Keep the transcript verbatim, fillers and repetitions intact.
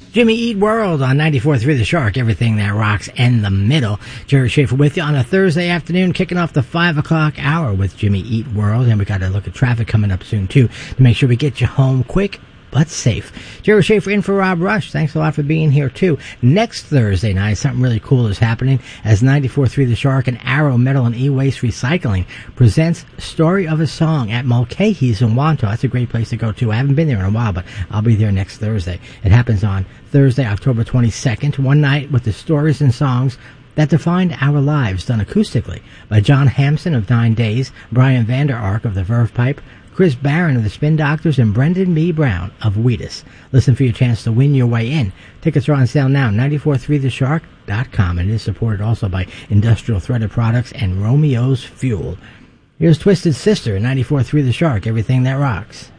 Jimmy Eat World on ninety-four point three The Shark, everything that rocks in the middle. Jerry Schaefer with you on a Thursday afternoon, kicking off the five o'clock hour with Jimmy Eat World. And we got to look at traffic coming up soon, too, to make sure we get you home quick but safe. Jerry Schaefer in for Rob Rush. Thanks a lot for being here, too. Next Thursday night, something really cool is happening as ninety-four point three The Shark and Arrow Metal and E-Waste Recycling presents Story of a Song at Mulcahy's in Wanto. That's a great place to go, too. I haven't been there in a while, but I'll be there next Thursday. It happens on Thursday, October twenty-second, one night with the stories and songs that defined our lives, done acoustically by John Hampson of Nine Days, Brian Vander Ark of the Verve Pipe, Chris Barron of the Spin Doctors, and Brendan B. Brown of Wheatus. Listen for your chance to win your way in. Tickets are on sale now, ninety-four point three the shark dot com, and it is supported also by Industrial Threaded Products and Romeo's Fuel. Here's Twisted Sister, ninety-four point three The Shark, everything that rocks.